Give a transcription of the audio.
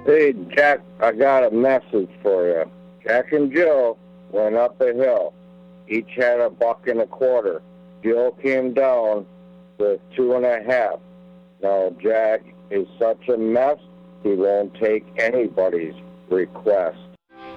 Hey, Jack, I got a message for you. Jack and Jill went up a hill. Each had $1.25. Jill came down with 2.5. Now, Jack is such a mess, he won't take anybody's request.